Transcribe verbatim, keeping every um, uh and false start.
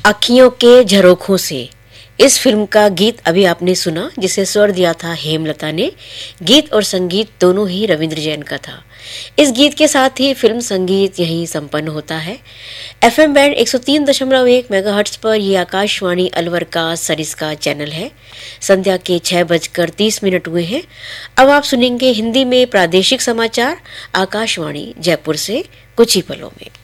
अखियों के झरोखों से इस फिल्म का गीत अभी आपने सुना, जिसे स्वर दिया था हेमलता ने। गीत और संगीत दोनों ही रविंद्र जैन का था। इस गीत के साथ ही फिल्म संगीत यहीं संपन्न होता है। एफएम बैंड एक सौ तीन दशमलव एक मेगाहर्ट्ज पर यह आकाशवाणी अलवर का सरिस्का चैनल है। संध्या के छह बजकर तीस मिनट हुए हैं। अब आप सुनेंगे हिंदी में प्रादेशिक समाचार आकाशवाणी जयपुर से कुछ ही पलों में।